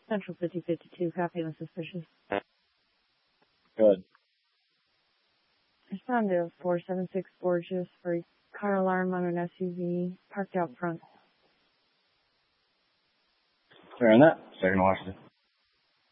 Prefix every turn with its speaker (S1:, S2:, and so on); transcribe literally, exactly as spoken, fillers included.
S1: Central fifty fifty-two, copy on suspicious.
S2: Good.
S1: Respond to four seven six Borges for a car alarm on an S U V parked out front.
S2: Clear on that. Second Washington.